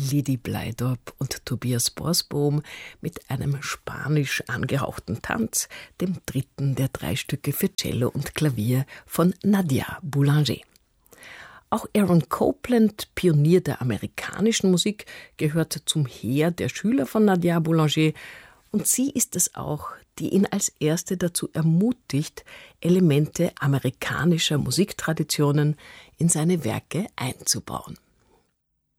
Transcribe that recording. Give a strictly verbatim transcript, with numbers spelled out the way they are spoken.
Lidi Bleidorp und Tobias Borsbohm mit einem spanisch angehauchten Tanz, dem dritten der drei Stücke für Cello und Klavier von Nadia Boulanger. Auch Aaron Copland, Pionier der amerikanischen Musik, gehört zum Heer der Schüler von Nadia Boulanger. Und sie ist es auch, die ihn als erste dazu ermutigt, Elemente amerikanischer Musiktraditionen in seine Werke einzubauen.